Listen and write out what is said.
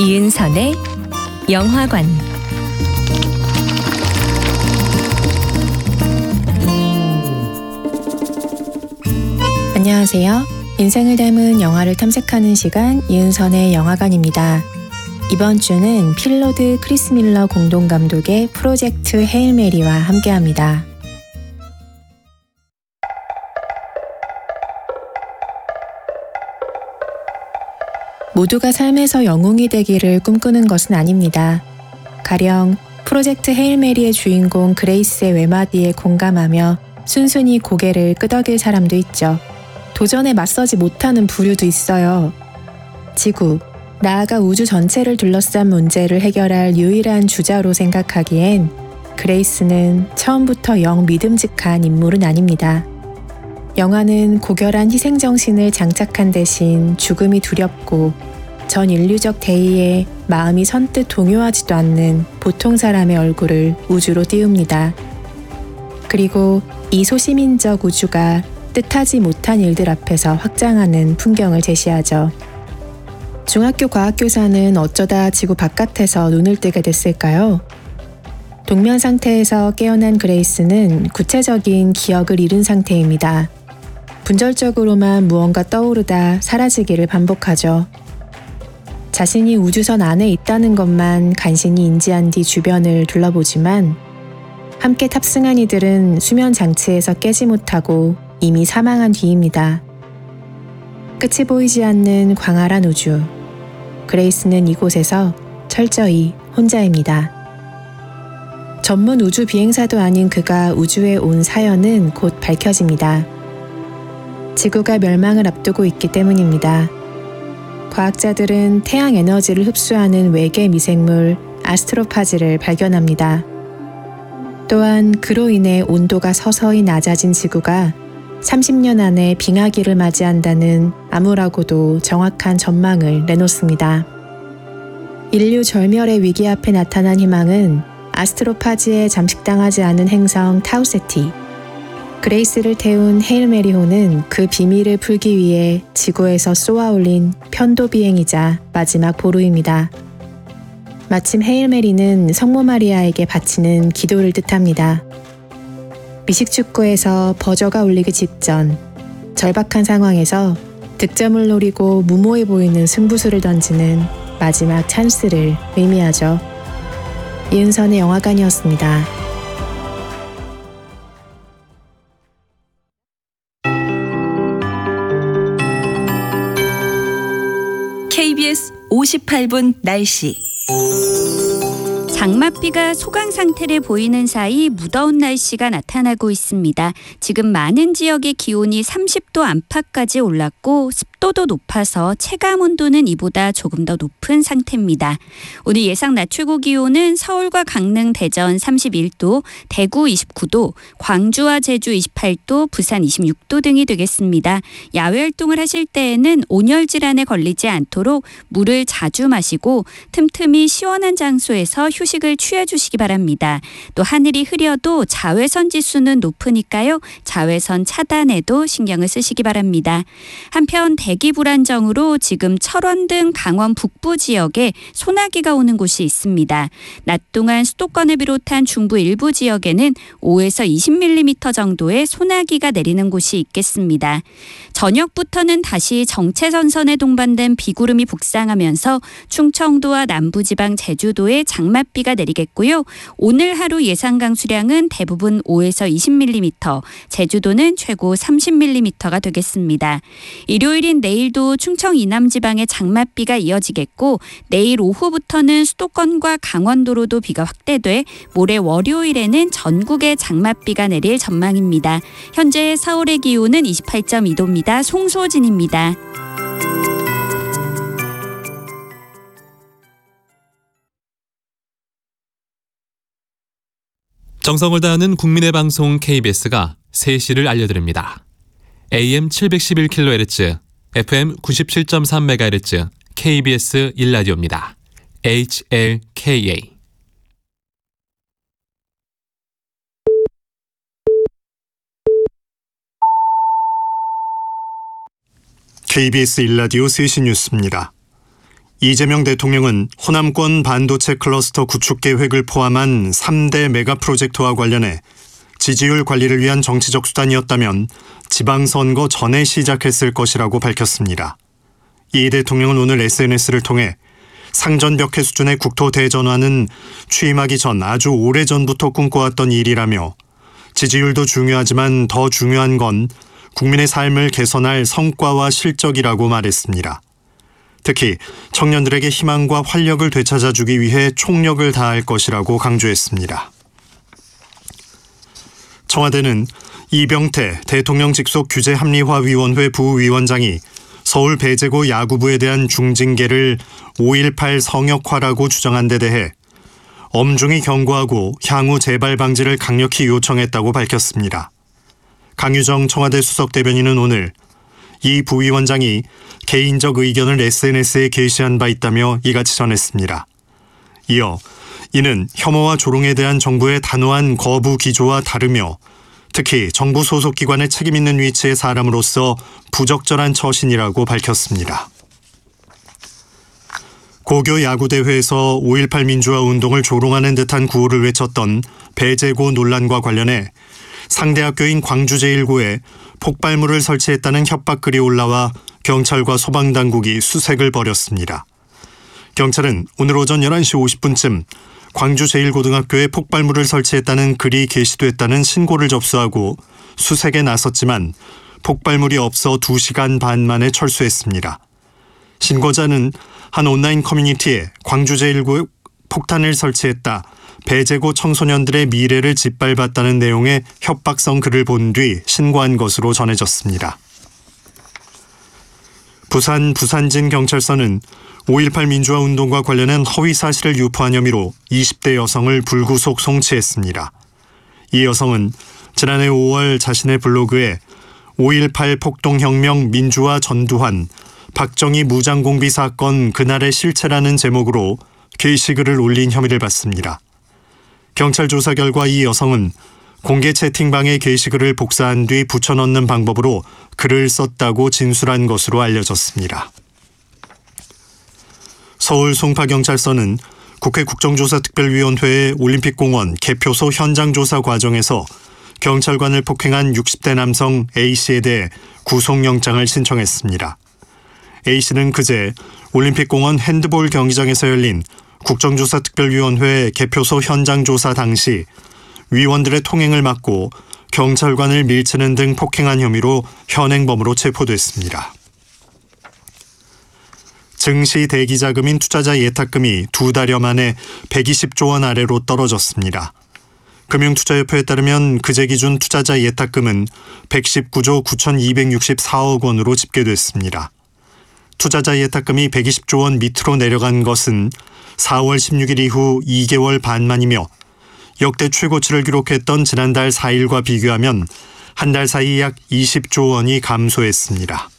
이은선의 영화관, 안녕하세요. 인생을 닮은 영화를 탐색하는 시간 이은선의 영화관입니다. 이번 주는 필로드 크리스 밀러 공동 감독의 프로젝트 헤일 메리와 함께합니다. 모두가 삶에서 영웅이 되기를 꿈꾸는 것은 아닙니다. 가령 프로젝트 헤일 메리의 주인공 그레이스의 외마디에 공감하며 순순히 고개를 끄덕일 사람도 있죠. 도전에 맞서지 못하는 부류도 있어요. 지구, 나아가 우주 전체를 둘러싼 문제를 해결할 유일한 주자로 생각하기엔 그레이스는 처음부터 영 믿음직한 인물은 아닙니다. 영화는 고결한 희생정신을 장착한 대신 죽음이 두렵고 전 인류적 대의에 마음이 선뜻 동요하지도 않는 보통 사람의 얼굴을 우주로 띄웁니다. 그리고 이 소시민적 우주가 뜻하지 못한 일들 앞에서 확장하는 풍경을 제시하죠. 중학교 과학교사는 어쩌다 지구 바깥에서 눈을 뜨게 됐을까요? 동면 상태에서 깨어난 그레이스는 구체적인 기억을 잃은 상태입니다. 분절적으로만 무언가 떠오르다 사라지기를 반복하죠. 자신이 우주선 안에 있다는 것만 간신히 인지한 뒤 주변을 둘러보지만 함께 탑승한 이들은 수면 장치에서 깨지 못하고 이미 사망한 뒤입니다. 끝이 보이지 않는 광활한 우주. 그레이스는 이곳에서 철저히 혼자입니다. 전문 우주 비행사도 아닌 그가 우주에 온 사연은 곧 밝혀집니다. 지구가 멸망을 앞두고 있기 때문입니다. 과학자들은 태양 에너지를 흡수하는 외계 미생물 아스트로파즈를 발견합니다. 또한 그로 인해 온도가 서서히 낮아진 지구가 30년 안에 빙하기를 맞이한다는 암울하고도 정확한 전망을 내놓습니다. 인류 절멸의 위기 앞에 나타난 희망은 아스트로파즈에 잠식당하지 않은 행성 타우세티. 그레이스를 태운 헤일 메리호는 그 비밀을 풀기 위해 지구에서 쏘아올린 편도 비행이자 마지막 보루입니다. 마침 헤일 메리는 성모 마리아에게 바치는 기도를 뜻합니다. 미식축구에서 버저가 울리기 직전 절박한 상황에서 득점을 노리고 무모해 보이는 승부수를 던지는 마지막 찬스를 의미하죠. 이은선의 영화관이었습니다. KBS 58분 날씨. 장맛비가 소강 상태를 보이는 사이 무더운 날씨가 나타나고 있습니다. 지금 많은 지역의 기온이 30도 안팎까지 올랐고 습도도 높아서 체감 온도는 이보다 조금 더 높은 상태입니다. 오늘 예상 낮 최고 기온은 서울과 강릉, 대전 31도, 대구 29도, 광주와 제주 28도, 부산 26도 등이 되겠습니다. 야외 활동을 하실 때에는 온열 질환에 걸리지 않도록 물을 자주 마시고 틈틈이 시원한 장소에서 휴식을 취해주시기 바랍니다. 또 하늘이 흐려도 자외선 지수는 높으니까요. 자외선 차단에도 신경을 쓰시기 바랍니다. 한편 대기 불안정으로 지금 철원 등 강원 북부 지역에 소나기가 오는 곳이 있습니다. 낮 동안 수도권을 비롯한 중부 일부 지역에는 5에서 20mm 정도의 소나기가 내리는 곳이 있겠습니다. 저녁부터는 다시 정체전선에 동반된 비구름이 북상하면서 충청도와 남부지방 제주도에 장맛비가 내리겠고요. 오늘 하루 예상 강수량은 대부분 5에서 20mm, 제주도는 최고 30mm가 되겠습니다. 일요일인 내일도 충청 이남 지방에 장맛비가 이어지겠고 내일 오후부터는 수도권과 강원도로도 비가 확대돼 모레 월요일에는 전국에 장맛비가 내릴 전망입니다. 현재 서울의 기온은 28.2도입니다. 송소진입니다. 정성을 다하는 국민의 방송 KBS가 3시를 알려드립니다. AM 711kHz, FM 97.3MHz, KBS 1라디오입니다. HLKA. KBS 1라디오 3시 뉴스입니다. 이재명 대통령은 호남권 반도체 클러스터 구축 계획을 포함한 3대 메가 프로젝트와 관련해 지지율 관리를 위한 정치적 수단이었다면 지방선거 전에 시작했을 것이라고 밝혔습니다. 이 대통령은 오늘 SNS를 통해 상전벽해 수준의 국토 대전환은 취임하기 전 아주 오래전부터 꿈꿔왔던 일이라며 지지율도 중요하지만 더 중요한 건 국민의 삶을 개선할 성과와 실적이라고 말했습니다. 특히 청년들에게 희망과 활력을 되찾아주기 위해 총력을 다할 것이라고 강조했습니다. 청와대는 이병태 대통령 직속 규제합리화위원회 부위원장이 서울 배제고 야구부에 대한 중징계를 5.18 성역화라고 주장한 데 대해 엄중히 경고하고 향후 재발 방지를 강력히 요청했다고 밝혔습니다. 강유정 청와대 수석대변인은 오늘 이 부위원장이 개인적 의견을 SNS에 게시한 바 있다며 이같이 전했습니다. 이어 이는 혐오와 조롱에 대한 정부의 단호한 거부 기조와 다르며 특히 정부 소속 기관의 책임 있는 위치의 사람으로서 부적절한 처신이라고 밝혔습니다. 고교 야구대회에서 5.18 민주화 운동을 조롱하는 듯한 구호를 외쳤던 배제고 논란과 관련해 상대 학교인 광주제일고에 폭발물을 설치했다는 협박글이 올라와 경찰과 소방당국이 수색을 벌였습니다. 경찰은 오늘 오전 11시 50분쯤 광주제일고등학교에 폭발물을 설치했다는 글이 게시됐다는 신고를 접수하고 수색에 나섰지만 폭발물이 없어 2시간 반 만에 철수했습니다. 신고자는 한 온라인 커뮤니티에 광주제일고에 폭탄을 설치했다, 배제고 청소년들의 미래를 짓밟았다는 내용의 협박성 글을 본 뒤 신고한 것으로 전해졌습니다. 부산진경찰서는 5.18 민주화 운동과 관련한 허위 사실을 유포한 혐의로 20대 여성을 불구속 송치했습니다. 이 여성은 지난해 5월 자신의 블로그에 5.18 폭동혁명 민주화 전두환, 박정희 무장공비 사건 그날의 실체라는 제목으로 게시글을 올린 혐의를 받습니다. 경찰 조사 결과 이 여성은 공개 채팅방에 게시글을 복사한 뒤 붙여넣는 방법으로 글을 썼다고 진술한 것으로 알려졌습니다. 서울 송파경찰서는 국회 국정조사특별위원회의 올림픽공원 개표소 현장조사 과정에서 경찰관을 폭행한 60대 남성 A씨에 대해 구속영장을 신청했습니다. A씨는 그제 올림픽공원 핸드볼 경기장에서 열린 국정조사특별위원회 개표소 현장조사 당시 위원들의 통행을 막고 경찰관을 밀치는 등 폭행한 혐의로 현행범으로 체포됐습니다. 증시 대기자금인 투자자 예탁금이 2달여 만에 120조 원 아래로 떨어졌습니다. 금융투자협회에 따르면 그제 기준 투자자 예탁금은 119조 9,264억 원으로 집계됐습니다. 투자자 예탁금이 120조 원 밑으로 내려간 것은 4월 16일 이후 2개월 반 만이며 역대 최고치를 기록했던 지난달 4일과 비교하면 한 달 사이 약 20조 원이 감소했습니다.